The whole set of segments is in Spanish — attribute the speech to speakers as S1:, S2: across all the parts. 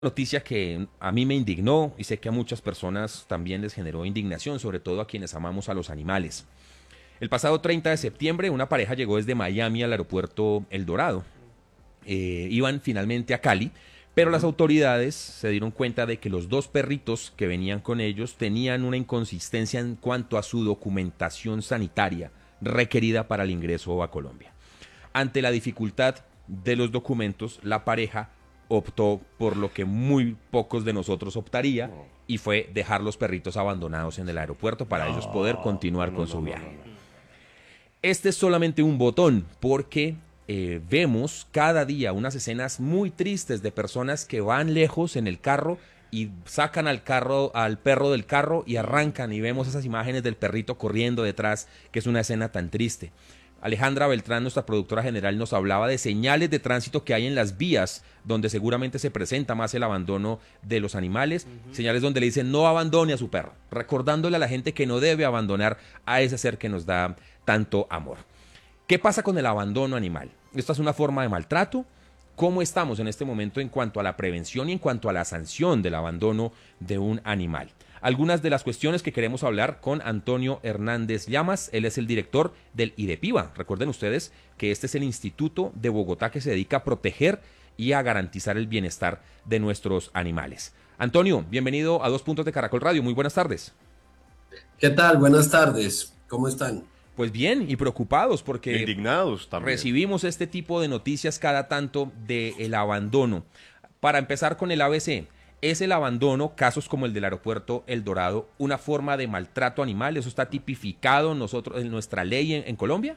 S1: Noticia que a mí me indignó y sé que a muchas personas también les generó indignación, sobre todo a quienes amamos a los animales. El pasado 30 de septiembre una pareja llegó desde Miami al aeropuerto El Dorado. Iban finalmente a Cali, pero las autoridades se dieron cuenta de que los dos perritos que venían con ellos tenían una inconsistencia en cuanto a su documentación sanitaria requerida para el ingreso a Colombia. Ante la dificultad de los documentos, la pareja optó por lo que muy pocos de nosotros optaría y fue dejar los perritos abandonados en el aeropuerto para ellos poder continuar con su viaje. Este es solamente un botón porque vemos cada día unas escenas muy tristes de personas que van lejos en el carro y sacan al perro del carro y arrancan y vemos esas imágenes del perrito corriendo detrás, que es una escena tan triste. Alejandra Beltrán, nuestra productora general, nos hablaba de señales de tránsito que hay en las vías donde seguramente se presenta más el abandono de los animales, señales donde le dicen no abandone a su perro, recordándole a la gente que no debe abandonar a ese ser que nos da tanto amor. ¿Qué pasa con el abandono animal? ¿Esta es una forma de maltrato? ¿Cómo estamos en este momento en cuanto a la prevención y en cuanto a la sanción del abandono de un animal? Algunas de las cuestiones que queremos hablar con Antonio Hernández Llamas. Él es el director del IDEPIBA. Recuerden ustedes que este es el instituto de Bogotá que se dedica a proteger y a garantizar el bienestar de nuestros animales. Antonio, bienvenido a Dos Puntos de Caracol Radio. Muy buenas tardes.
S2: ¿Qué tal? Buenas tardes. ¿Cómo están?
S1: Pues bien, y preocupados porque
S3: indignados también.
S1: Recibimos este tipo de noticias cada tanto del abandono. Para empezar con el ABC, ¿es el abandono, casos como el del aeropuerto El Dorado, una forma de maltrato animal? ¿Eso está tipificado en nuestra ley en Colombia?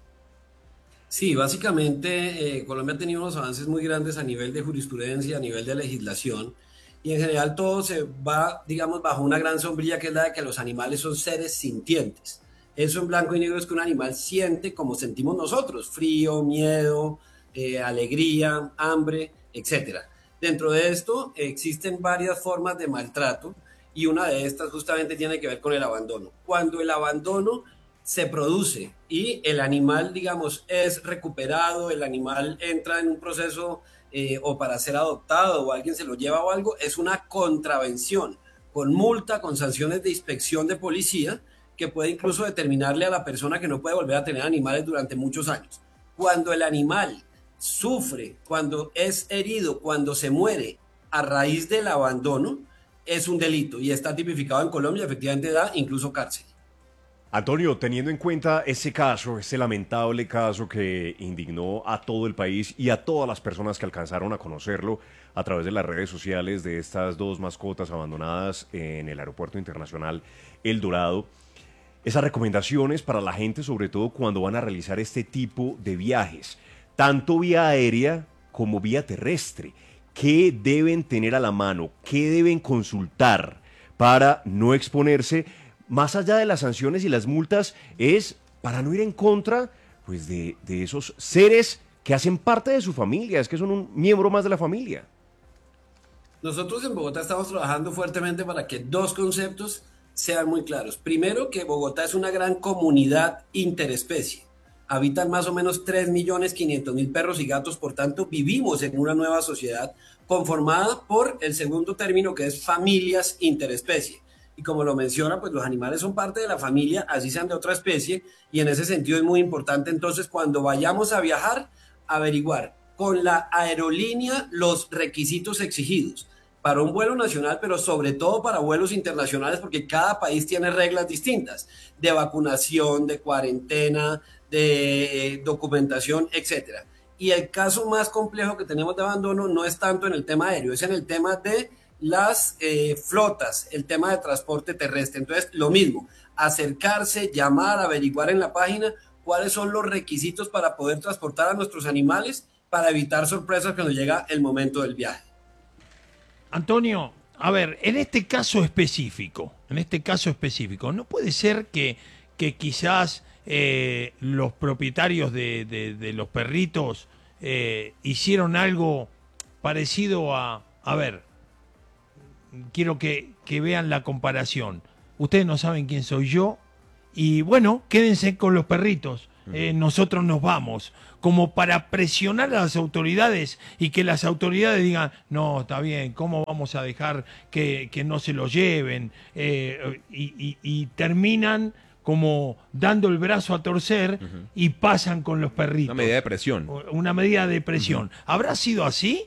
S2: Sí, básicamente Colombia ha tenido unos avances muy grandes a nivel de jurisprudencia, a nivel de legislación, y en general todo se va, digamos, bajo una gran sombrilla que es la de que los animales son seres sintientes. Eso en blanco y negro es que un animal siente como sentimos nosotros, frío, miedo, alegría, hambre, etcétera. Dentro de esto existen varias formas de maltrato y una de estas justamente tiene que ver con el abandono. Cuando el abandono se produce y el animal, digamos, es recuperado, el animal entra en un proceso o para ser adoptado o alguien se lo lleva o algo, es una contravención con multa, con sanciones de inspección de policía que puede incluso determinarle a la persona que no puede volver a tener animales durante muchos años. Cuando el animal sufre, cuando es herido, cuando se muere a raíz del abandono, es un delito y está tipificado en Colombia, efectivamente da incluso cárcel.
S3: Antonio, teniendo en cuenta ese caso, ese lamentable caso que indignó a todo el país y a todas las personas que alcanzaron a conocerlo a través de las redes sociales de estas dos mascotas abandonadas en el Aeropuerto Internacional El Dorado, esas recomendaciones para la gente, sobre todo cuando van a realizar este tipo de viajes, tanto vía aérea como vía terrestre. ¿Qué deben tener a la mano? ¿Qué deben consultar para no exponerse? Más allá de las sanciones y las multas, es para no ir en contra pues, de esos seres que hacen parte de su familia, es que son un miembro más de la familia.
S2: Nosotros en Bogotá estamos trabajando fuertemente para que dos conceptos sean muy claros. Primero, que Bogotá es una gran comunidad interespecie. Habitan más o menos 3.500.000 perros y gatos, por tanto vivimos en una nueva sociedad conformada por el segundo término que es familias interespecie. Y como lo menciona, pues los animales son parte de la familia, así sean de otra especie, y en ese sentido es muy importante entonces cuando vayamos a viajar, averiguar con la aerolínea los requisitos exigidos para un vuelo nacional, pero sobre todo para vuelos internacionales, porque cada país tiene reglas distintas de vacunación, de cuarentena, de documentación, etcétera. Y el caso más complejo que tenemos de abandono no es tanto en el tema aéreo, es en el tema de las flotas, el tema de transporte terrestre. Entonces, lo mismo, acercarse, llamar, averiguar en la página cuáles son los requisitos para poder transportar a nuestros animales para evitar sorpresas cuando llega el momento del viaje.
S4: Antonio, a ver, en este caso específico, ¿no puede ser que quizás los propietarios de los perritos hicieron algo parecido a ver, quiero que vean la comparación. Ustedes no saben quién soy yo y bueno, quédense con los perritos. nosotros nos vamos, como para presionar a las autoridades y que las autoridades digan, no, está bien, ¿cómo vamos a dejar que no se lo lleven? Y terminan como dando el brazo a torcer y pasan con los perritos.
S1: Una medida de presión.
S4: Una medida de presión. ¿Habrá sido así?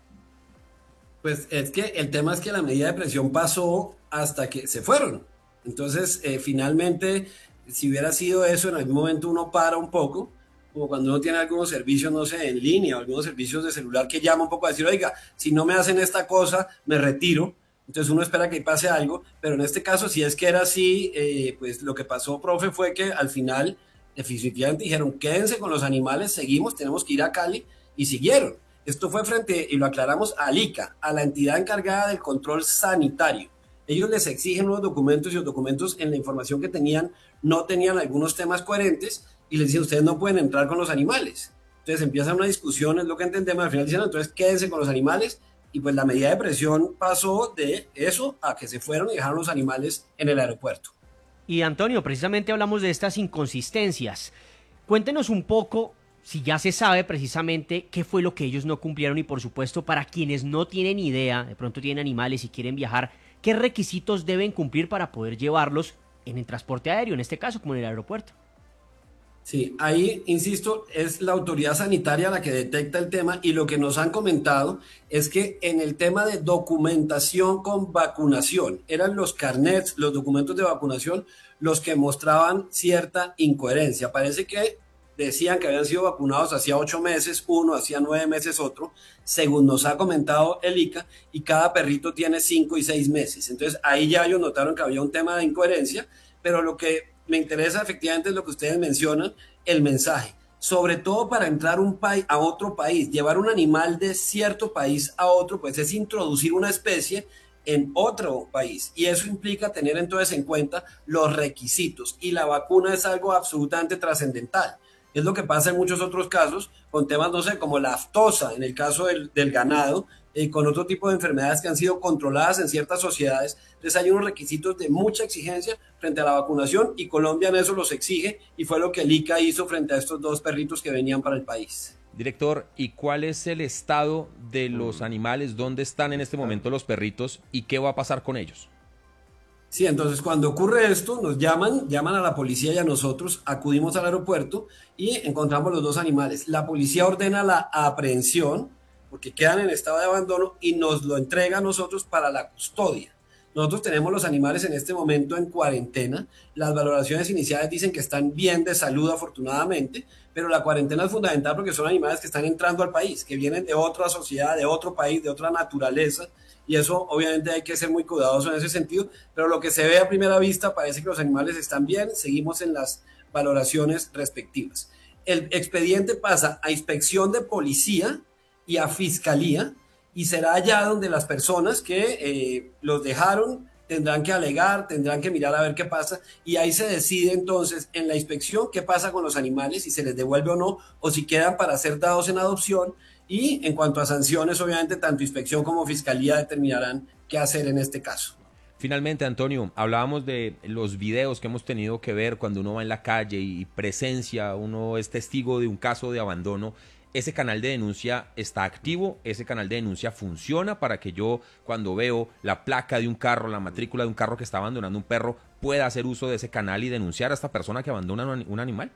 S2: Pues es que el tema es que la medida de presión pasó hasta que se fueron. Entonces, finalmente, si hubiera sido eso, en algún momento uno para un poco, como cuando uno tiene algunos servicios, no sé, en línea o algunos servicios de celular que llama un poco a decir, oiga, si no me hacen esta cosa, me retiro. Entonces uno espera que pase algo, pero en este caso, si es que era así, pues lo que pasó, profe, fue que al final definitivamente dijeron, quédense con los animales, seguimos, tenemos que ir a Cali, y siguieron. Esto fue frente, y lo aclaramos, al ICA, a la entidad encargada del control sanitario. Ellos les exigen unos documentos y los documentos en la información que tenían no tenían algunos temas coherentes y les dicen, ustedes no pueden entrar con los animales. Entonces empieza una discusión, es lo que entendemos, al final dicen, entonces quédense con los animales. Y pues la medida de presión pasó de eso a que se fueron y dejaron los animales en el aeropuerto.
S5: Y Antonio, precisamente hablamos de estas inconsistencias. Cuéntenos un poco, si ya se sabe precisamente qué fue lo que ellos no cumplieron y por supuesto para quienes no tienen idea, de pronto tienen animales y quieren viajar, ¿qué requisitos deben cumplir para poder llevarlos en el transporte aéreo, en este caso como en el aeropuerto?
S2: Sí, ahí, insisto, es la autoridad sanitaria la que detecta el tema y lo que nos han comentado es que en el tema de documentación con vacunación, eran los carnets, los documentos de vacunación, los que mostraban cierta incoherencia. Parece que decían que habían sido vacunados hacía 8 meses, uno, hacía 9 meses otro, según nos ha comentado el ICA, y cada perrito tiene 5 y 6 meses. Entonces ahí ya ellos notaron que había un tema de incoherencia, pero lo que me interesa efectivamente es lo que ustedes mencionan, el mensaje, sobre todo para entrar a otro país, llevar un animal de cierto país a otro, pues es introducir una especie en otro país y eso implica tener entonces en cuenta los requisitos y la vacuna es algo absolutamente trascendental. Es lo que pasa en muchos otros casos con temas, no sé, como la aftosa en el caso del ganado, con otro tipo de enfermedades que han sido controladas en ciertas sociedades. Entonces hay unos requisitos de mucha exigencia frente a la vacunación y Colombia en eso los exige y fue lo que el ICA hizo frente a estos 2 perritos que venían para el país.
S1: Director, ¿y cuál es el estado de los animales? ¿Dónde están en este momento los perritos y qué va a pasar con ellos?
S2: Sí, entonces cuando ocurre esto, nos llaman a la policía y a nosotros, acudimos al aeropuerto y encontramos los 2 animales. La policía ordena la aprehensión porque quedan en estado de abandono y nos lo entrega a nosotros para la custodia. Nosotros tenemos los animales en este momento en cuarentena. Las valoraciones iniciales dicen que están bien de salud afortunadamente, pero la cuarentena es fundamental porque son animales que están entrando al país, que vienen de otra sociedad, de otro país, de otra naturaleza, y eso obviamente hay que ser muy cuidadoso en ese sentido, pero lo que se ve a primera vista parece que los animales están bien, seguimos en las valoraciones respectivas. El expediente pasa a inspección de policía y a fiscalía, y será allá donde las personas que los dejaron tendrán que alegar, tendrán que mirar a ver qué pasa, y ahí se decide entonces en la inspección qué pasa con los animales, si se les devuelve o si quedan para ser dados en adopción, y en cuanto a sanciones, obviamente, tanto inspección como fiscalía determinarán qué hacer en este caso.
S1: Finalmente, Antonio, hablábamos de los videos que hemos tenido que ver cuando uno va en la calle y presencia, uno es testigo de un caso de abandono. ¿Ese canal de denuncia está activo? ¿Ese canal de denuncia funciona para que yo, cuando veo la placa de un carro, la matrícula de un carro que está abandonando un perro, pueda hacer uso de ese canal y denunciar a esta persona que abandona un animal?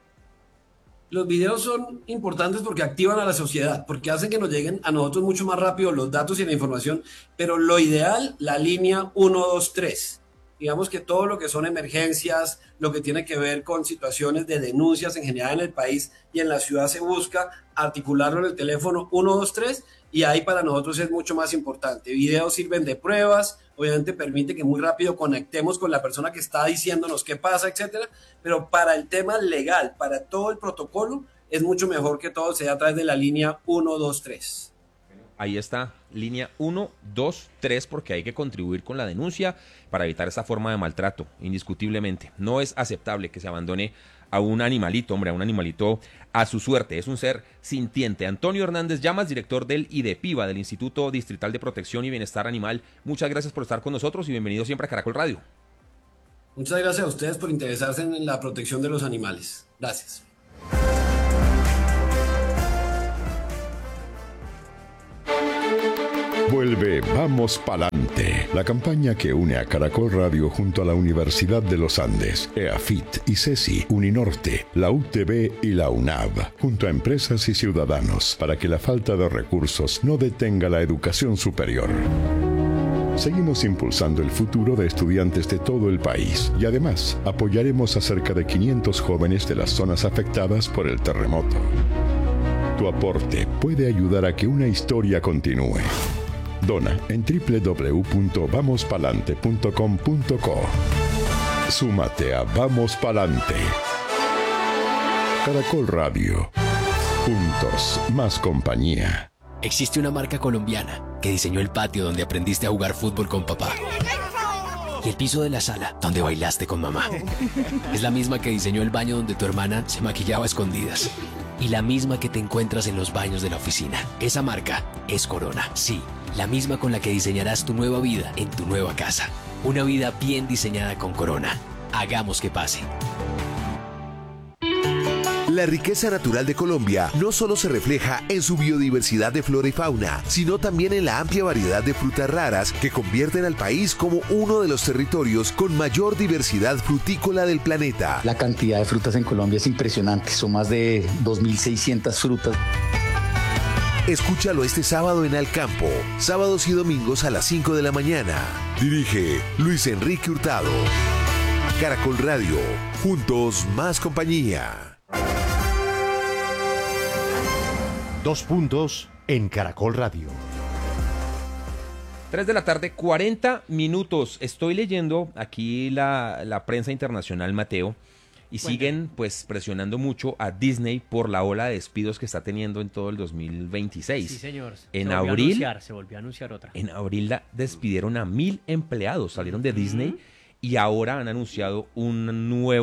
S2: Los videos son importantes porque activan a la sociedad, porque hacen que nos lleguen a nosotros mucho más rápido los datos y la información, pero lo ideal, la línea 123. Digamos que todo lo que son emergencias, lo que tiene que ver con situaciones de denuncias en general en el país y en la ciudad se busca articularlo en el teléfono 123 y ahí para nosotros es mucho más importante. Videos sirven de pruebas, obviamente permite que muy rápido conectemos con la persona que está diciéndonos qué pasa, etcétera, pero para el tema legal, para todo el protocolo, es mucho mejor que todo sea a través de la línea 123.
S1: Ahí está, línea 123, porque hay que contribuir con la denuncia para evitar esta forma de maltrato, indiscutiblemente. No es aceptable que se abandone a un animalito, hombre, a un animalito a su suerte. Es un ser sintiente. Antonio Hernández Llamas, director del IDEPIBA, del Instituto Distrital de Protección y Bienestar Animal. Muchas gracias por estar con nosotros y bienvenido siempre a Caracol Radio.
S2: Muchas gracias a ustedes por interesarse en la protección de los animales. Gracias.
S6: Vuelve Vamos Palante, la campaña que une a Caracol Radio junto a la Universidad de los Andes, EAFIT, ICESI, Uninorte, la UTB y la UNAV, junto a empresas y ciudadanos, para que la falta de recursos no detenga la educación superior. Seguimos impulsando el futuro de estudiantes de todo el país y además apoyaremos a cerca de 500 jóvenes de las zonas afectadas por el terremoto. Tu aporte puede ayudar a que una historia continúe. Dona en www.vamospalante.com.co. Súmate a Vamos Palante. Caracol Radio. Juntos, más compañía.
S7: Existe una marca colombiana que diseñó el patio donde aprendiste a jugar fútbol con papá. Y el piso de la sala donde bailaste con mamá. Es la misma que diseñó el baño donde tu hermana se maquillaba a escondidas. Y la misma que te encuentras en los baños de la oficina. Esa marca es Corona. Sí, la misma con la que diseñarás tu nueva vida en tu nueva casa. Una vida bien diseñada con Corona. Hagamos que pase.
S8: La riqueza natural de Colombia no solo se refleja en su biodiversidad de flora y fauna, sino también en la amplia variedad de frutas raras que convierten al país como uno de los territorios con mayor diversidad frutícola del planeta.
S9: La cantidad de frutas en Colombia es impresionante, son más de 2.600 frutas.
S8: Escúchalo este sábado en Al Campo, sábados y domingos a las 5 de la mañana. Dirige Luis Enrique Hurtado. Caracol Radio, juntos más compañía.
S3: 2 puntos en Caracol Radio.
S1: 3 de la tarde, 40 minutos. Estoy leyendo aquí la prensa internacional, Mateo, y siguen pues presionando mucho a Disney por la ola de despidos que está teniendo en todo el 2026.
S5: Sí, señor.
S1: En abril
S5: se volvió a anunciar otra.
S1: En abril despidieron a 1,000 empleados, salieron de Disney y ahora han anunciado una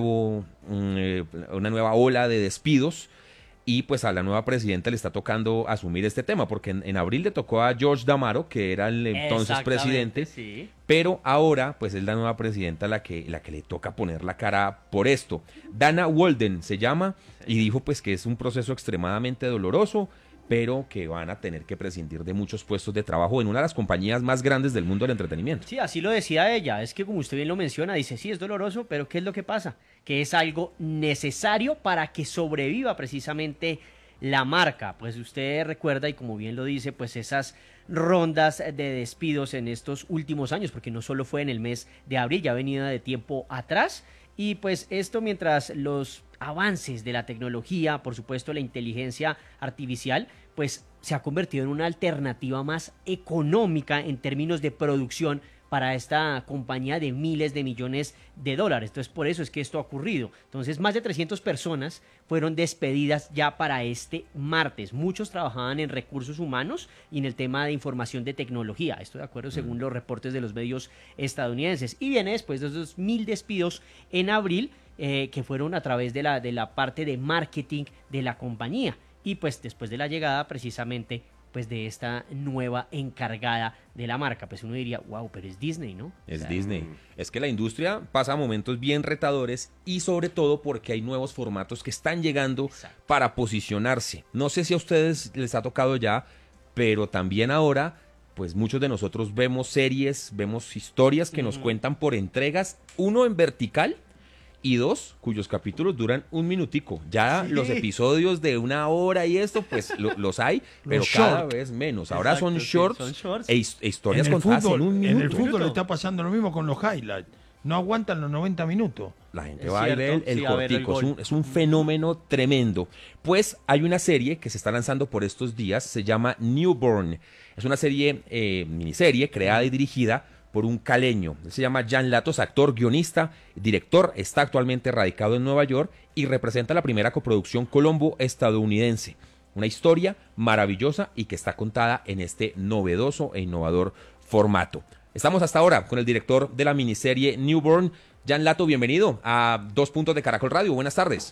S1: nueva ola de despidos. Y pues a la nueva presidenta le está tocando asumir este tema, porque en abril le tocó a George Damaro, que era el entonces presidente,
S5: sí.
S1: Pero ahora pues es la nueva presidenta la que le toca poner la cara por esto. Dana Walden se llama, y dijo pues que es un proceso extremadamente doloroso, pero que van a tener que prescindir de muchos puestos de trabajo en una de las compañías más grandes del mundo del entretenimiento.
S5: Sí, así lo decía ella, es que como usted bien lo menciona, dice, sí, es doloroso, pero ¿qué es lo que pasa? Que es algo necesario para que sobreviva precisamente la marca. Pues usted recuerda, y como bien lo dice, pues esas rondas de despidos en estos últimos años, porque no solo fue en el mes de abril, ya venía de tiempo atrás, y pues esto mientras los avances de la tecnología, por supuesto la inteligencia artificial, pues se ha convertido en una alternativa más económica en términos de producción para esta compañía de miles de millones de dólares. Entonces, por eso es que esto ha ocurrido. Entonces, más de 300 personas fueron despedidas ya para este martes. Muchos trabajaban en recursos humanos y en el tema de información de tecnología. Esto de acuerdo según los reportes de los medios estadounidenses. Y viene después de esos 1,000 despidos en abril, que fueron a través de la parte de marketing de la compañía. Y pues después de la llegada precisamente pues de esta nueva encargada de la marca, pues uno diría, wow, pero es Disney, ¿no?
S1: Es Disney. Es que la industria pasa momentos bien retadores y sobre todo porque hay nuevos formatos que están llegando para posicionarse. No sé si a ustedes les ha tocado ya, pero también ahora, pues muchos de nosotros vemos series, vemos historias que nos cuentan por entregas, uno en vertical y 2 cuyos capítulos duran 1 minutico. Ya los episodios de 1 hora y esto, pues los hay, pero cada vez menos. Ahora son shorts, e historias contadas en 1 minuto.
S4: En el fútbol está pasando lo mismo con los highlights. No aguantan los 90 minutos.
S1: La gente va a ver el cortico, es un fenómeno tremendo. Pues hay una serie que se está lanzando por estos días, se llama Newborn. Es una serie, miniserie, creada y dirigida por un caleño. Él se llama Jan Latos, actor, guionista, director, está actualmente radicado en Nueva York y representa la primera coproducción colombo-estadounidense. Una historia maravillosa y que está contada en este novedoso e innovador formato. Estamos hasta ahora con el director de la miniserie Newborn, Jan Lato. Bienvenido a 2 puntos de Caracol Radio. Buenas tardes.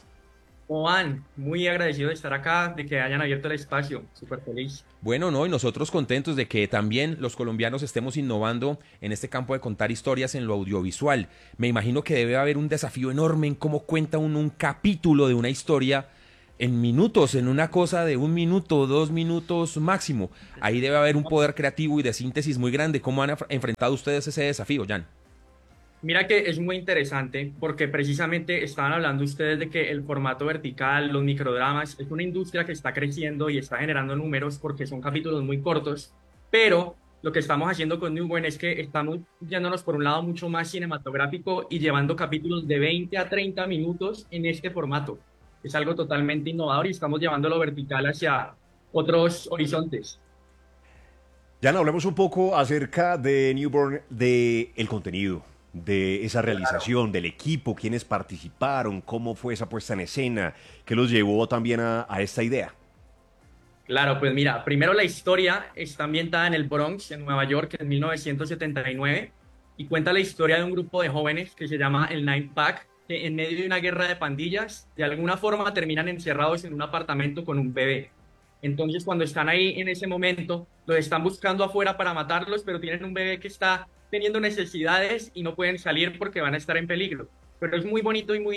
S10: Juan, muy agradecido de estar acá, de que hayan abierto el espacio, súper feliz.
S1: Bueno, no, y nosotros contentos de que también los colombianos estemos innovando en este campo de contar historias en lo audiovisual. Me imagino que debe haber un desafío enorme en cómo cuenta uno un capítulo de una historia en minutos, en una cosa de 1 minuto, 2 minutos máximo. Ahí debe haber un poder creativo y de síntesis muy grande. ¿Cómo han enfrentado ustedes ese desafío, Jan?
S10: Mira que es muy interesante porque precisamente estaban hablando ustedes de que el formato vertical, los microdramas, es una industria que está creciendo y está generando números porque son capítulos muy cortos, pero lo que estamos haciendo con Newborn es que estamos yéndonos por un lado mucho más cinematográfico y llevando capítulos de 20 a 30 minutos en este formato. Es algo totalmente innovador y estamos llevándolo vertical hacia otros horizontes.
S3: Jan, hablemos un poco acerca de Newborn, de el contenido, de esa realización, del equipo, quiénes participaron, cómo fue esa puesta en escena, qué los llevó también a esta idea.
S10: Claro, pues mira, primero la historia está ambientada en el Bronx, en Nueva York, en 1979, y cuenta la historia de un grupo de jóvenes que se llama el Nine Pack, que en medio de una guerra de pandillas, de alguna forma terminan encerrados en un apartamento con un bebé. Entonces, cuando están ahí en ese momento, los están buscando afuera para matarlos, pero tienen un bebé que está teniendo necesidades y no pueden salir porque van a estar en peligro. Pero es muy bonito y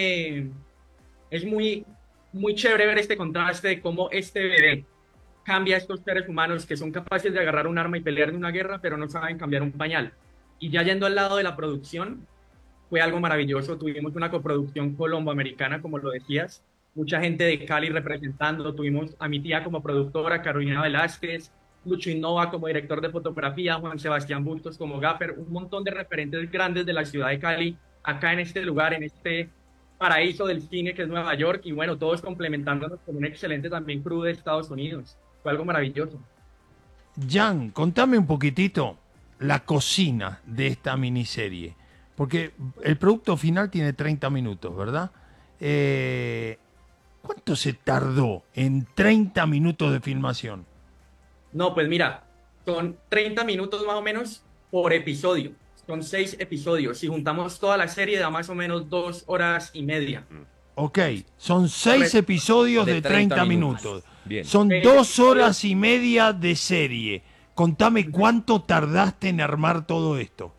S10: muy chévere ver este contraste de cómo este bebé cambia a estos seres humanos que son capaces de agarrar un arma y pelear en una guerra, pero no saben cambiar un pañal. Y ya yendo al lado de la producción, fue algo maravilloso. Tuvimos una coproducción colombo-americana, como lo decías, mucha gente de Cali representando. Tuvimos a mi tía como productora, Carolina Velázquez, Lucho Innova como director de fotografía, Juan Sebastián Bustos como gaffer, un montón de referentes grandes de la ciudad de Cali, acá en este lugar, en este paraíso del cine que es Nueva York, y bueno, todos complementándonos con un excelente también crew de Estados Unidos. Fue algo maravilloso.
S4: Jan, contame un poquitito la cocina de esta miniserie. Porque el producto final tiene 30 minutos, ¿verdad? ¿Cuánto se tardó en 30 minutos de filmación?
S10: No, pues mira, son 30 minutos más o menos por episodio. Son 6 episodios. Si juntamos toda la serie, da más o menos 2 horas y media.
S4: Ok, son 6 episodios de 30 minutos.
S1: Bien.
S4: Son 2 horas y media de serie. Contame cuánto tardaste en armar todo esto.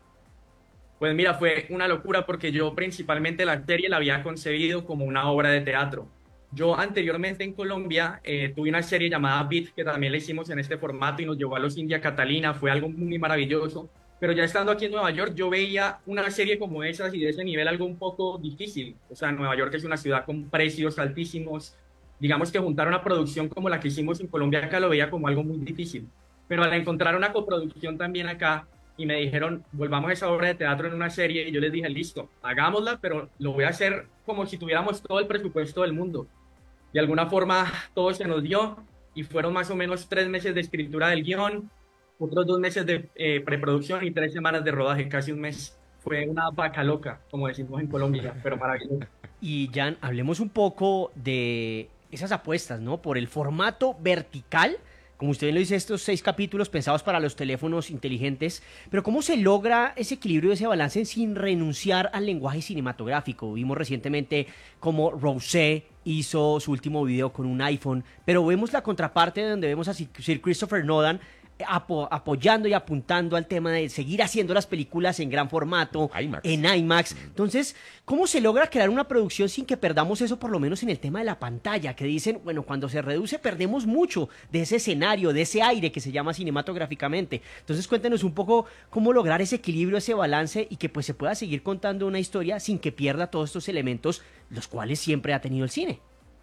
S10: Pues mira, fue una locura porque yo principalmente la serie la había concebido como una obra de teatro. Yo anteriormente en Colombia tuve una serie llamada Beat que también la hicimos en este formato y nos llevó a los India Catalina, fue algo muy maravilloso. Pero ya estando aquí en Nueva York, yo veía una serie como esas y de ese nivel algo un poco difícil. O sea, Nueva York es una ciudad con precios altísimos. Digamos que juntar una producción como la que hicimos en Colombia acá lo veía como algo muy difícil. Pero al encontrar una coproducción también acá, y me dijeron, volvamos a esa obra de teatro en una serie, y yo les dije, listo, hagámosla, pero lo voy a hacer como si tuviéramos todo el presupuesto del mundo. De alguna forma, todo se nos dio, y fueron más o menos 3 meses de escritura del guión, otros 2 meses de preproducción y 3 semanas de rodaje, casi un mes. Fue una vaca loca, como decimos en Colombia, pero maravilloso.
S5: Y Jan, hablemos un poco de esas apuestas, ¿no? Por el formato vertical. Como usted bien lo dice, estos 6 capítulos pensados para los teléfonos inteligentes, pero ¿cómo se logra ese equilibrio, ese balance sin renunciar al lenguaje cinematográfico? Vimos recientemente cómo Rosé hizo su último video con un iPhone, pero vemos la contraparte donde vemos a Sir Christopher Nolan apoyando y apuntando al tema de seguir haciendo las películas en gran formato, en IMAX. Entonces, ¿cómo se logra crear una producción sin que perdamos eso, por lo menos en el tema de la pantalla? Que dicen, bueno, cuando se reduce perdemos mucho de ese escenario, de ese aire que se llama cinematográficamente. Entonces, cuéntenos un poco cómo lograr ese equilibrio, ese balance y que pues se pueda seguir contando una historia sin que pierda todos estos elementos, los cuales siempre ha tenido el cine.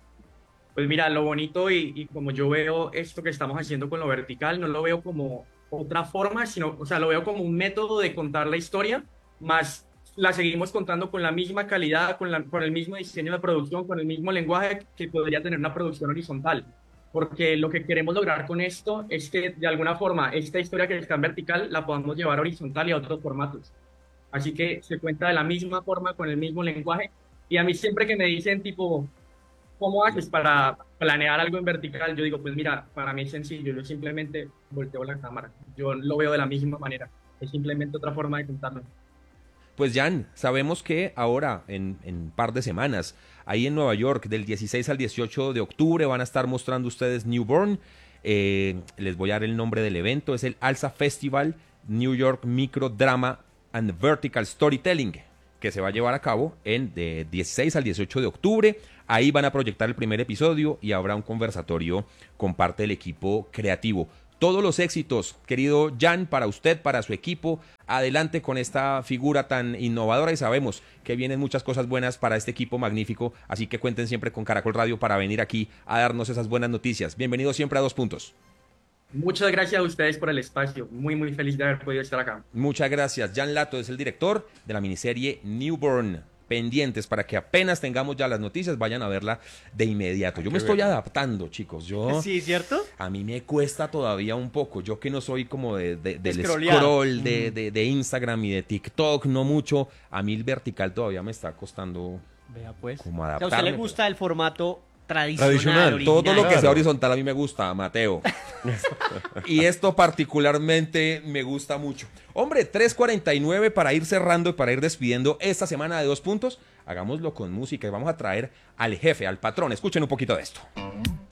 S10: Pues mira, lo bonito y como yo veo esto que estamos haciendo con lo vertical, no lo veo como otra forma, sino, o sea, lo veo como un método de contar la historia, más la seguimos contando con la misma calidad, con el mismo diseño de producción, con el mismo lenguaje que podría tener una producción horizontal. Porque lo que queremos lograr con esto es que, de alguna forma, esta historia que está en vertical la podamos llevar horizontal y a otros formatos. Así que se cuenta de la misma forma, con el mismo lenguaje. Y a mí siempre que me dicen, tipo, ¿cómo haces para planear algo en vertical? Yo digo, pues mira, para mí es sencillo, yo simplemente volteo la cámara. Yo lo veo de la misma manera. Es simplemente otra forma de contarlo.
S1: Pues Jan, sabemos que ahora, en un par de semanas, ahí en Nueva York, del 16 al 18 de octubre, van a estar mostrando ustedes Newborn. Les voy a dar el nombre del evento. Es el ALSA Festival New York Micro Drama and Vertical Storytelling. que se va a llevar a cabo de 16 al 18 de octubre. Ahí van a proyectar el primer episodio y habrá un conversatorio con parte del equipo creativo. Todos los éxitos, querido Jan, para usted, para su equipo. Adelante con esta figura tan innovadora y sabemos que vienen muchas cosas buenas para este equipo magnífico. Así que cuenten siempre con Caracol Radio para venir aquí a darnos esas buenas noticias. Bienvenido siempre a 2 Puntos.
S10: Muchas gracias a ustedes por el espacio. Muy, muy feliz de haber podido estar acá.
S1: Muchas gracias. Jan Lato es el director de la miniserie Newborn. Pendientes para que apenas tengamos ya las noticias vayan a verla de inmediato. Yo me estoy adaptando, chicos.
S5: Sí, ¿cierto?
S1: A mí me cuesta todavía un poco. Yo que no soy como del
S5: Scrollear.
S1: scroll de Instagram y de TikTok, no mucho. A mí el vertical todavía me está costando
S5: Vea pues.
S1: como
S5: O sea, ¿a
S1: adaptarme.
S5: usted le gusta el formato tradicional, original?
S1: Todo lo que sea horizontal a mí me gusta, Mateo. Y esto particularmente me gusta mucho. Hombre, 3:49 para ir cerrando y para ir despidiendo esta semana de 2 Puntos. Hagámoslo con música y vamos a traer al jefe, al patrón. Escuchen un poquito de esto.